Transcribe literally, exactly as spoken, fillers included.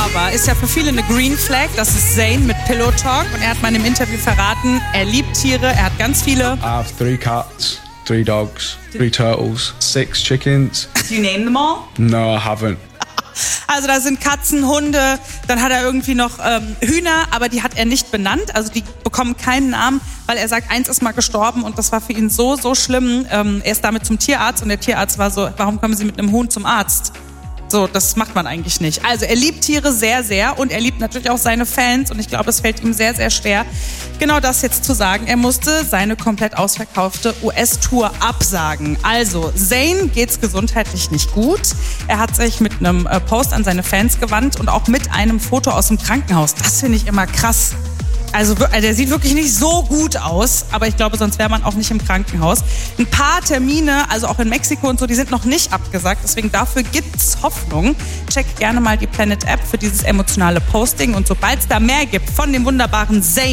aber ist ja für viele eine Green Flag. Das ist Zayn mit Pillow Talk. Und er hat mal in einem Interview verraten, er liebt Tiere, er hat ganz viele. I have three cats, three dogs, three turtles, six chickens. Do you name them all? No, I haven't. Also da sind Katzen, Hunde, dann hat er irgendwie noch ähm, Hühner, aber die hat er nicht benannt. Also die bekommen keinen Namen, weil er sagt, eins ist mal gestorben und das war für ihn so, so schlimm. Ähm, er ist damit zum Tierarzt und der Tierarzt war so, warum kommen Sie mit einem Huhn zum Arzt? So, das macht man eigentlich nicht. Also er liebt Tiere sehr, sehr und er liebt natürlich auch seine Fans und ich glaube, es fällt ihm sehr, sehr schwer, genau das jetzt zu sagen. Er musste seine komplett ausverkaufte U S-Tour absagen. Also, Zayn geht's gesundheitlich nicht gut. Er hat sich mit einem Post an seine Fans gewandt und auch mit einem Foto aus dem Krankenhaus. Das finde ich immer krass. Also der sieht wirklich nicht so gut aus, aber ich glaube, sonst wäre man auch nicht im Krankenhaus. Ein paar Termine, also auch in Mexiko und so, die sind noch nicht abgesagt, deswegen dafür gibt's Hoffnung. Check gerne mal die Planet App für dieses emotionale Posting und sobald es da mehr gibt von dem wunderbaren Zayn,